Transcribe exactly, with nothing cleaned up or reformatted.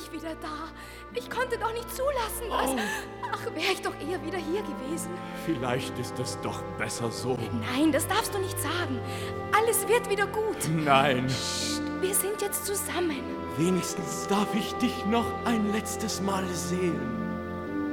endlich wieder da. Ich konnte doch nicht zulassen, dass... Oh. Ach, wäre ich doch eher wieder hier gewesen. Vielleicht ist es doch besser so. Nein, das darfst du nicht sagen. Alles wird wieder gut. Nein. Psst, wir sind jetzt zusammen. Wenigstens darf ich dich noch ein letztes Mal sehen.